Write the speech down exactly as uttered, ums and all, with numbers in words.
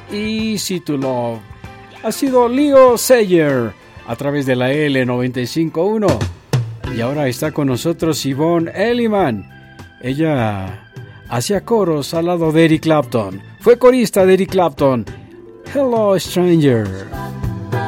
Easy to Love. Ha sido Leo Sayer a través de la L noventa y cinco punto uno. Y ahora está con nosotros Yvonne Elliman. Ella hacía coros al lado de Eric Clapton. Fue corista de Eric Clapton. Hello, Stranger.